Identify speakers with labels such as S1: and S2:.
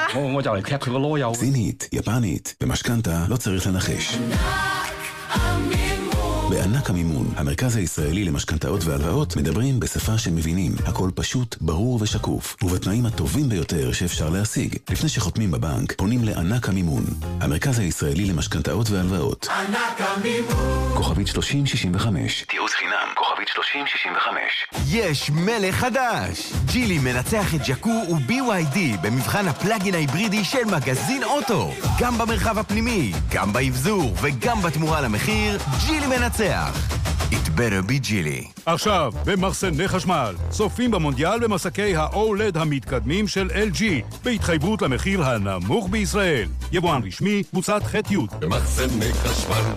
S1: סינית, יפנית, במשכנתה לא צריך לנחש. בענק המימון, המרכז הישראלי למשכנתאות והלוואות, מדברים בשפה שמבינים. הכל פשוט, ברור ושקוף, ובתנאים הטובים ביותר שאפשר להשיג. לפני שחותמים בבנק, פונים לענק המימון, המרכז הישראלי למשכנתאות והלוואות. ענק המימון. כוכבית 3065. תיעוץ חינם, כוכבית 3065.
S2: יש מלך חדש! ג'ילי מנצח את ג'קו ו-BYD במבחן הפלאגין ההיברידי של מגזין אוטו. גם במרחב הפנימי, גם באבזור וגם בתמורה למחיר, ג'ילי מנצח. It better be Geely.
S3: עכשיו, במחסני חשמל, סופים במונדיאל במסקי ה-OLED המתקדמים של LG, בהתחייבות למחיר הנמוך בישראל. יבואן רשמי, קבוצת ח'-י'.
S4: במחסני חשמל.